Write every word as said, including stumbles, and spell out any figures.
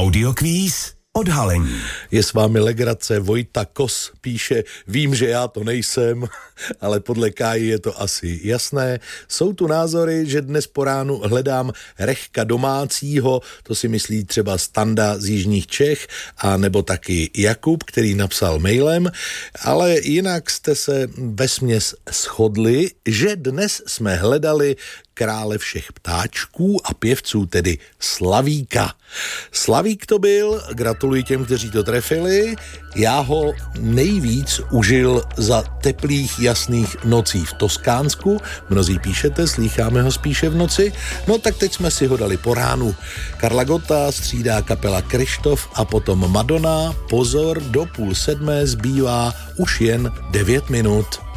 Audiokvíz Odhalení. Je s vámi legrace, Vojta Kos píše, vím, že já to nejsem, ale podle Káji je to asi jasné. Jsou tu názory, že dnes po ránu hledám rechka domácího, to si myslí třeba Standa z jižních Čech, a nebo taky Jakub, který napsal mailem, ale jinak jste se vesměs shodli, že dnes jsme hledali krále všech ptáčků a pěvců, tedy Slavíka. Slavík to byl, gratuluji těm, kteří to trefili. Já ho nejvíc užil za teplých, jasných nocí v Toskánsku. Mnozí píšete, slýcháme ho spíše v noci. No tak teď jsme si ho dali po ránu. Karla Gotta střídá kapela Kryštof a potom Madonna. Pozor, do půl sedmé zbývá už jen devět minut.